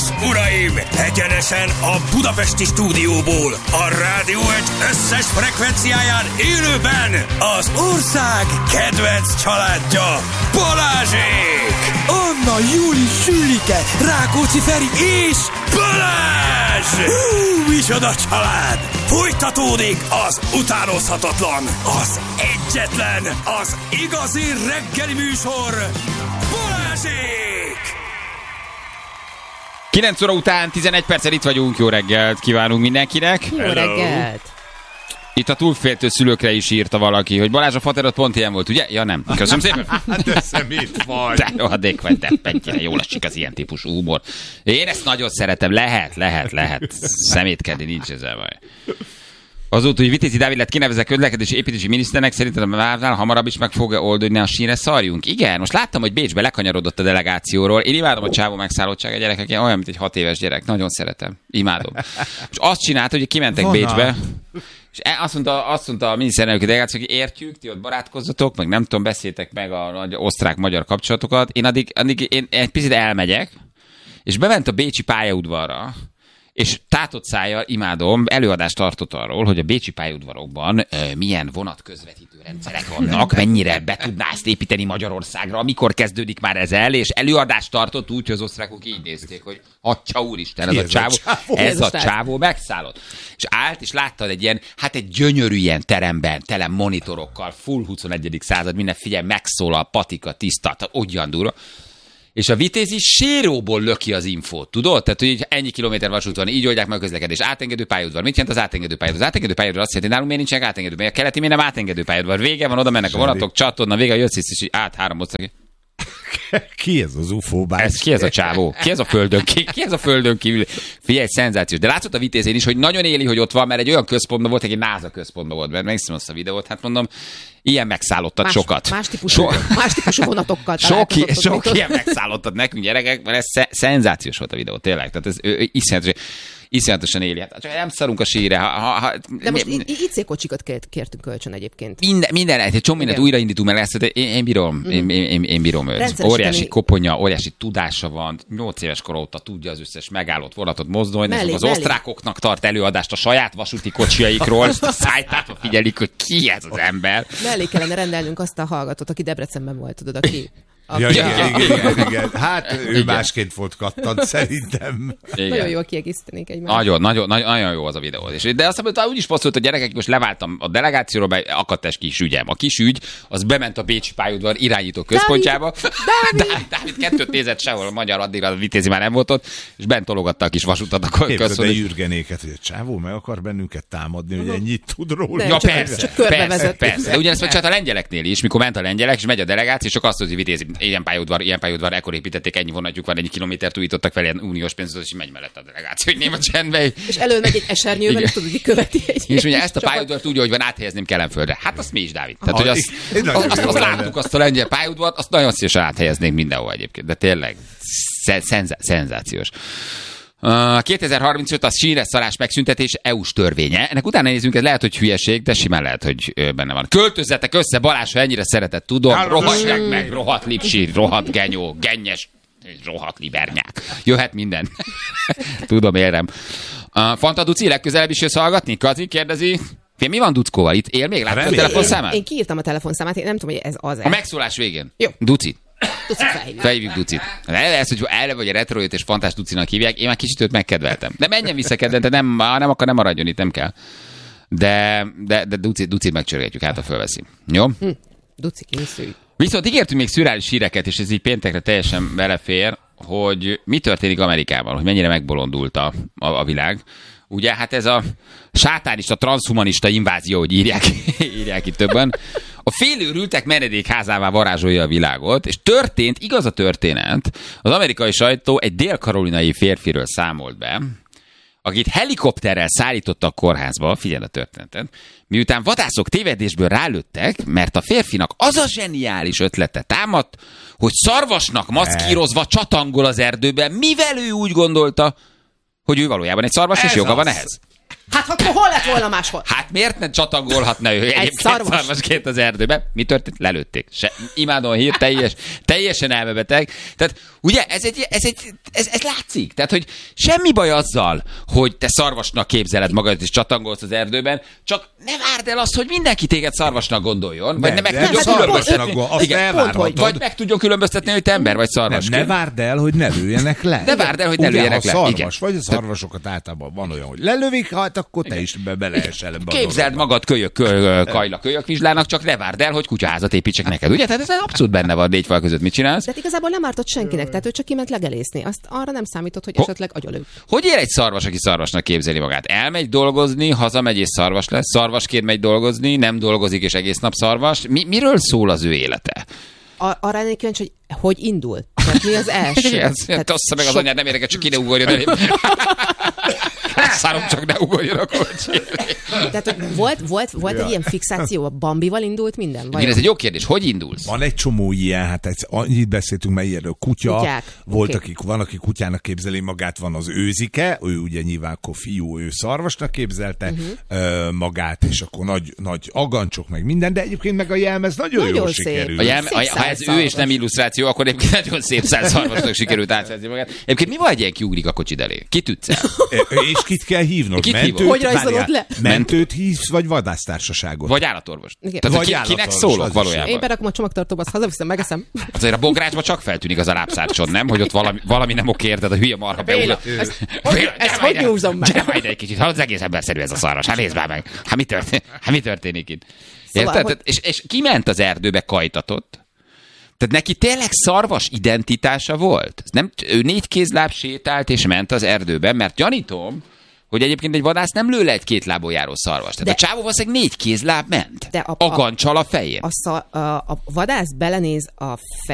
és uraim, egyenesen a budapesti stúdióból, a Rádió Egy összes frekvenciáján élőben az ország kedvenc családja, Balázsék! Anna, Júli, Sülike, Rákóczi Feri és Balázs! Micsoda család! Folytatódik az utánozhatatlan, az egyetlen, az igazi reggeli műsor, Balázsék! 9 óra után 11 perccel itt vagyunk, jó reggelt kívánunk mindenkinek. Jó reggelt! Itt a túlféltő szülőkre is írta valaki, hogy Balázs, a faterod pont ilyen volt, ugye? Ja nem. Köszönöm szépen. De szemét vagy. Te rohadék vagy, de pentyire jól esik az ilyen típusú humor. Én ezt nagyon szeretem, lehet. Szemétkedni, nincs ezzel baj. Azóta, hogy Vitézi Dávid lett kinevezve közlekedési építési miniszternek, szerintem a várnál hamarabb is meg fog oldani a sínre szarjunk. Igen, most láttam, hogy Bécsbe lekanyarodott a delegációról. Én imádom a csávó megszállottság a gyerekek, olyan, mint egy 6 éves gyerek. Nagyon szeretem. Imádom. És azt csinálta, hogy kimentek Honnan? Bécsbe. És azt mondta a miniszterelnöki delegáció, hogy értjük, ti ott barátkozzatok, meg nem tudom, beszéltek meg a osztrák-magyar kapcsolatokat. Én addig egy picit elmegyek, és bement a bécsi pályaudvarra, és tátott szájjal, imádom, előadást tartott arról, hogy a bécsi pályaudvarokban milyen vonatközvetítő rendszerek vannak, mennyire be tudná ezt építeni Magyarországra, mikor kezdődik már ez el, és előadást tartott úgy, hogy az osztrákok így nézték, hogy atya úristen, ez a csávó megszállott. És állt, és láttad egy ilyen, egy gyönyörű ilyen teremben, tele monitorokkal, full 21. század, minden figyelj, megszólal, patika, tiszta, olyan durva. És a Vitézi séróból löki az infót, tudod? Tehát, hogy ennyi kilométer vasút van, így oldják meg a közlekedést. Átengedő pályaudvar. Mit jelent az átengedő pályaudvar? Az átengedő pályaudvar azt jelenti, nálunk miért nincsenek átengedő? Miért a keleti miért nem átengedő pályaudvar? Vége van, oda mennek a vonatok, csatorna, vége, jössz és át 3 osztag. Ki ez az ufóbás? Ki ez a csávó? Ki ez a földön? Ki ez a földön kívül? Figyelj, szenzációs. De látszott a Vitézén is, hogy nagyon éli, hogy ott van, mert egy olyan központban volt, egy NASA központban volt, mert megszívom azt a videót, hát mondom, ilyen megszállottat sokat. Más típusú vonatokkal Sok ilyen megszállottat nekünk gyerekek, mert ez szenzációs volt a videó, tényleg. Tehát ez iszonyatosan éli. Hát csak nem szarunk a sírre. De most IC-kocsikat kértünk kölcsön egyébként. Minden, egy csomó mindent újraindítunk, mert ezt én bírom őt. Óriási koponya, óriási tudása van, 8 éves kor óta tudja az összes megállott vonatot mozdulni, az osztrákoknak tart előadást a saját vasúti kocsiaikról, szájtátva figyelik, hogy ki ez az ember. Mellé kellene rendelnünk azt a hallgatót, aki Debrecenben volt, tudod, aki... Igen. Hát ő másként volt kattant, szerintem. Igen. Nagyon jól kiegészítenék egymást. Nagyon jó az a videó. De azt mondta, úgy is passzolt a gyerekek, most leváltam a delegációról, mert akadt egy kis ügyem. A kis ügy, az bement a bécsi pályaudvar irányító központjába. Dávid 2 nézett sehol, a magyar addig a Vitézi már nem volt ott, és bent tologatta a kis vasutat. Képzeld a Jürgenéket, hogy a csávó meg akar bennünket támadni, hogy ennyit tud róla. Ja, persze. De ugyanezt megcsinált a lengyeleknél is, mikor ment a lengyelek, és megy a delegáció, csak azt, hogy Vitézi ilyen pályaudvar, ekkor építették, ennyi vonatjuk van, ennyi kilométert újítottak fel, ilyen uniós pénzzel, és megy mellett a delegáció, hogy néma csendbe. És előmegy egy esernyővel, és tudod, hogy követi egy. És ugye ezt a pályaudvart úgy, hogy van, áthelyezném Kelenföldre. Hát azt mi is, Dávid. Tehát, hogy azt láttuk, azt a lengyel pályaudvart, azt nagyon szívesen áthelyeznénk mindenhol egyébként. De tényleg szenzációs. 2035 a sínre szarás megszüntetés EU-s törvénye. Ennek utána nézzünk, ez lehet, hogy hülyeség, de simán lehet, hogy benne van. Költözzetek össze, Balázs, ha ennyire szeretett, tudom. Rohadják meg, rohadt lipsi, rohadt genyó, gennyes, rohadt libernyák. Jöhet minden. Tudom, érem. Fanta Duci, legközelebb is jössz hallgatni? Kazi kérdezi. Mi van Duckóval itt? Él még? Láttad a telefonszámát? Én kiírtam a telefonszámát, én nem tudom, hogy ez az-e. A megszólás végén. Jó. Duci. Felhívjuk Ducit. Ez, hogy erre vagy a retroit és fantás Ducinak hívják, én már kicsit őt megkedveltem. De menjen vissza kedvente, nem akar, nem maradjon itt, nem kell. De Ducit megcsörgetjük, hát a fölveszi. Jó? Duci, készülj. Viszont ígértünk még szürreális híreket, és ez így péntekre teljesen belefér, hogy mi történik Amerikában, hogy mennyire megbolondult a világ. Ugye, hát ez a sátánista, transhumanista invázió, hogy írják itt többen. A félőrültek menedékházává varázsolja a világot, és igaz a történet, az amerikai sajtó egy dél-karolinai férfiről számolt be, akit helikopterrel szállítottak a kórházba, figyeld a történetet, miután vadászok tévedésből rálőttek, mert a férfinak az a zseniális ötlete támadt, hogy szarvasnak maszkírozva csatangol az erdőben, mivel ő úgy gondolta, hogy ő valójában egy szarvas, és joga van ehhez. Hát akkor hol lett volna máshol? Hát miért ne csatangolhatna ő egyébként szarvasként az erdőbe? Mi történt? Lelőtték. Imádom a hír, teljesen elmebeteg. Tehát ugye ez látszik. Tehát, hogy semmi baj azzal, hogy te szarvasnak képzeled magadat és csatangolsz az erdőben, csak ne várd el azt, hogy mindenki téged szarvasnak gondoljon, vagy meg tudjon különböztetni. Vagy meg tudjon különböztetni, hogy te ember vagy szarvas. Ne várd el, hogy ne lőjenek le. Ne várd el, hogy ne lőjenek le. Szarvas vagy, a szarvasokat általában van olyan, hogy lelövik, hát akkor te is beleesel ebbe a Képzeld magad kajla kölyökvizslának, csak ne várd el, hogy kutyaházat építsek neked. Ugye? Tehát ez abszolút benne van négy fal között. Mit csinálsz? De igazából nem ártott senkinek, tehát ő csak kiment legelészni. Azt arra nem számított, hogy esetleg agyalő. Hogy él egy szarvas, aki szarvasnak képzeli magát? Elmegy dolgozni, hazamegy és szarvas lesz, szarvasként megy dolgozni, nem dolgozik és egész nap szarvas. Miről szól az ő élete? Arra lennék kíváncsi, hogy indul? Tehát mi az első? Tossza meg az anyád, nem érdekel, csak ki ne ugorjon elém. Szárom, csak ne ugorjon a kocsi. Tehát volt egy ilyen fixáció, a Bambival indult minden? Igen, ez egy jó kérdés. Hogy indulsz? Van egy csomó ilyen, hát annyit beszéltünk már ilyenről. Kutyák. Volt, van, aki kutyának képzeli magát, van az őzike, ő ugye nyilván akkor fiú, ő szarvasnak képzelte magát, és akkor nagy agancsok, meg minden, de egyébként meg a jelmez nagyon jól sikerült. Ha ez ő és nem illusztráció, akkor egyébként nagyon szép szarvasnak sikerült átszerzni magát. Egyébként mi van, egy ilyen kiugrik a kocsid elé? Kit ütsz el? És kit kell hívnod? Hogy rajzolod le? Mentőt hívsz, vagy vadásztársaságot? Vagy állatorvost. Tehát kinek szólok valójában? Én berakom a csomagtartóba, azt hazaviszem, megeszem. Azért a bográcsban csak feltűnik az a lábszárcson, nem? Hogy ott valami nem oké, érted, a hülye marha beúl. Ezt hogy nyúzom meg? Gyere majd egy kicsit, hallod, az egész emberszerű ez a szarvas. Hát nézd már meg. Hát mi történik itt? Érted? És kiment az erdőbe, kajtatott. Tehát neki tényleg szarvas identitása volt. Ő 4 kézláb sétált és ment az erdőben, mert gyanítom, hogy egyébként egy vadász nem lő le egy 2 lábon járó szarvas. Tehát a csávó valószínűleg 4 kézláb ment. Agancsal a fején. A vadász belenéz a